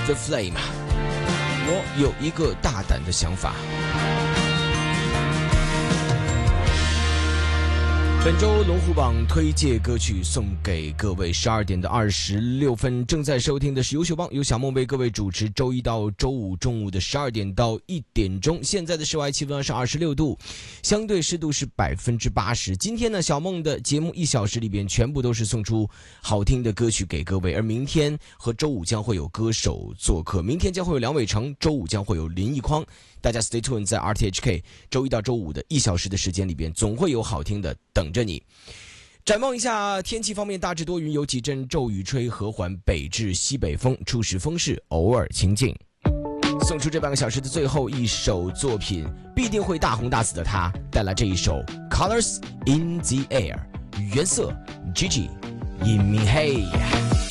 the Flame。我有一个大胆的想法。本周龙虎榜推荐歌曲送给各位，12点的26分，正在收听的是优秀帮，由小梦为各位主持，周一到周五中午的12点到1点钟。现在的室外气温是26度，相对湿度是80%。今天呢，小梦的节目1小时里边全部都是送出好听的歌曲给各位，而明天和周五将会有歌手做客，明天将会有梁伟成，周五将会有林奕匡。大家 stay tuned， 在 RTHK 周一到周五的1小时的时间里边，总会有好听的等着你。展望一下天气方面，大致多云，有几阵骤雨吹，和缓北至西北风，初时风势偶尔清劲。送出这半个小时的最后一首作品，必定会大红大紫的他带来这一首 Colors in the Air， 原色 Gigi 尹明黑。